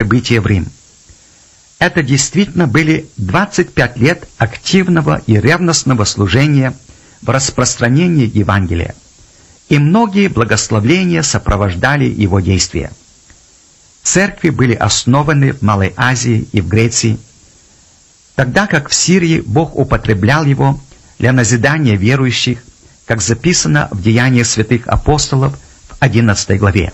прибытия в Рим. Это действительно были 25 лет активного и ревностного служения в распространении Евангелия, и многие благословения сопровождали его действия. Церкви были основаны в Малой Азии и в Греции, тогда как в Сирии Бог употреблял его для назидания верующих, как записано в Деяниях святых апостолов в 11 главе.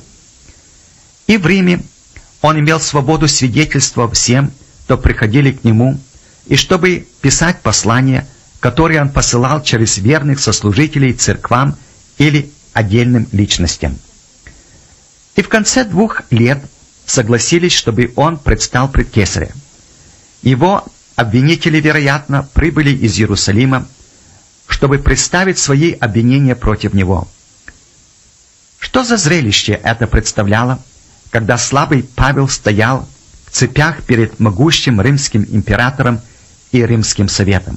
И в Риме он имел свободу свидетельства всем, кто приходили к нему, и чтобы писать послания, которые он посылал через верных сослужителей церквам или отдельным личностям. И в конце 2 лет согласились, чтобы он предстал пред Кесарем. Его обвинители, вероятно, прибыли из Иерусалима, чтобы представить свои обвинения против него. Что за зрелище это представляло, когда слабый Павел стоял в цепях перед могущим римским императором и римским советом?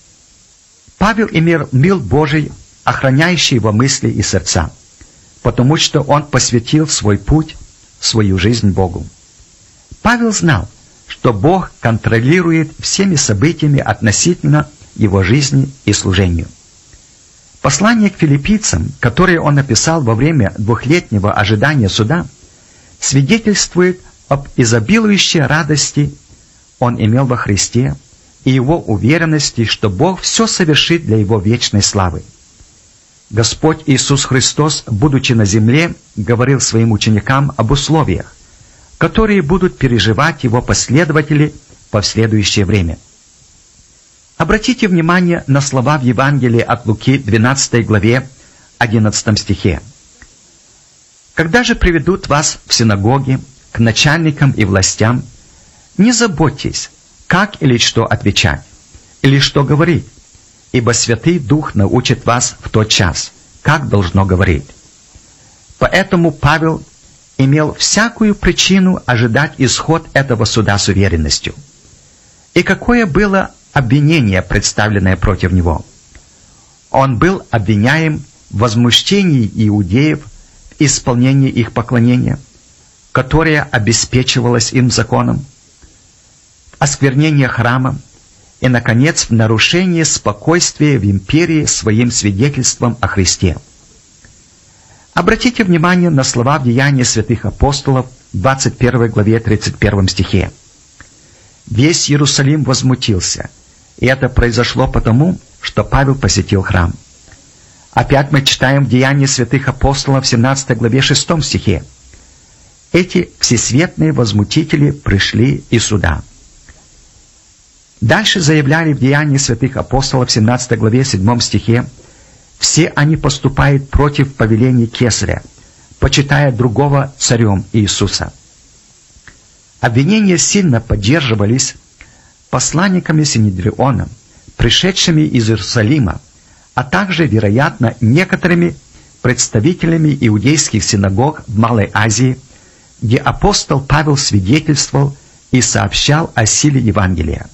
Павел имел мир Божий, охраняющий его мысли и сердца, потому что он посвятил свой путь, свою жизнь Богу. Павел знал, что Бог контролирует всеми событиями относительно его жизни и служению. Послание к филиппийцам, которое он написал во время 2-летнего ожидания суда, свидетельствует об изобилующей радости он имел во Христе и его уверенности, что Бог все совершит для его вечной славы. Господь Иисус Христос, будучи на земле, говорил своим ученикам об условиях, которые будут переживать его последователи в последующее время. Обратите внимание на слова в Евангелии от Луки, 12 главе, 11 стихе. «Когда же приведут вас в синагоги, к начальникам и властям, не заботьтесь, как или что отвечать, или что говорить, ибо Святый Дух научит вас в тот час, как должно говорить». Поэтому Павел имел всякую причину ожидать исход этого суда с уверенностью. И какое было обвинение, представленное против него? Он был обвиняем в возмущении иудеев в исполнении их поклонения, которое обеспечивалось им законом, в осквернении храма и, наконец, в нарушении спокойствия в империи своим свидетельством о Христе. Обратите внимание на слова в Деянии святых апостолов, 21 главе, 31 стихе. «Весь Иерусалим возмутился, и это произошло потому, что Павел посетил храм». Опять мы читаем в Деянии святых апостолов, в 17 главе, 6 стихе. «Эти всесветные возмутители пришли из суда». Дальше заявляли в Деянии святых апостолов, в 17 главе, 7 стихе, «Все они поступают против повелений Кесаря, почитая другого царем Иисуса». Обвинения сильно поддерживались посланниками Синедриона, пришедшими из Иерусалима, а также, вероятно, некоторыми представителями иудейских синагог в Малой Азии, где апостол Павел свидетельствовал и сообщал о силе Евангелия.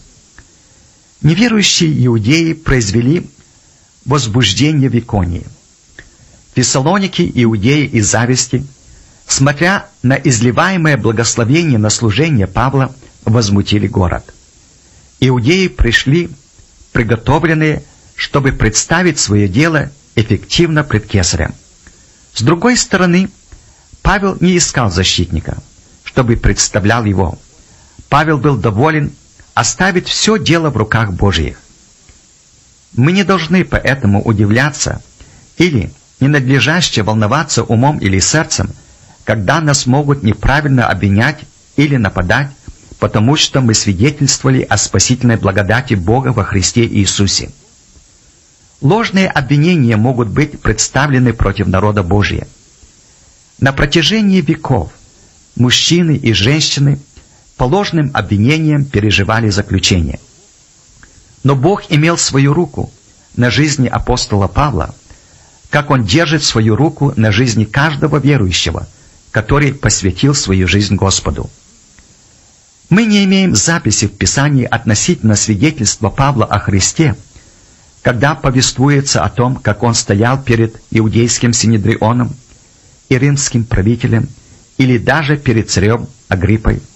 Неверующие иудеи произвели возбуждение в Иконии. Фессалоники, иудеи из зависти, смотря на изливаемое благословение на служение Павла, возмутили город. Иудеи пришли приготовленные, чтобы представить свое дело эффективно пред Кесарем. С другой стороны, Павел не искал защитника, чтобы представлял его. Павел был доволен оставить все дело в руках Божьих. Мы не должны поэтому удивляться или ненадлежаще волноваться умом или сердцем, когда нас могут неправильно обвинять или нападать, потому что мы свидетельствовали о спасительной благодати Бога во Христе Иисусе. Ложные обвинения могут быть представлены против народа Божия. На протяжении веков мужчины и женщины по ложным обвинениям переживали заключение. Но Бог имел свою руку на жизни апостола Павла, как Он держит свою руку на жизни каждого верующего, который посвятил свою жизнь Господу. Мы не имеем записи в Писании относительно свидетельства Павла о Христе, когда повествуется о том, как он стоял перед иудейским Синедрионом и римским правителем, или даже перед царем Агриппой.